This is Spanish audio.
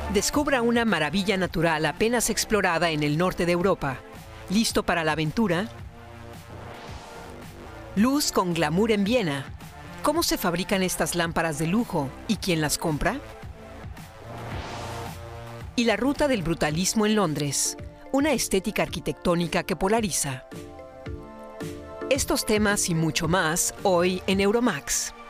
Descubra una maravilla natural apenas explorada en el norte de Europa. ¿Listo para la aventura? Luz con glamour en Viena. ¿Cómo se fabrican estas lámparas de lujo y quién las compra? Y la ruta del brutalismo en Londres, una estética arquitectónica que polariza. Estos temas y mucho más hoy en Euromax.